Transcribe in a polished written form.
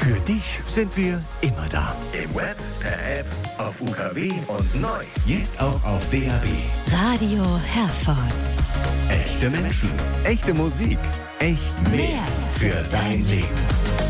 Für dich sind wir immer da. Im Web, per App, auf UKW und neu. Jetzt auch auf DAB. Radio Herford. Echte Menschen, echte Musik, echt mehr für dein Leben.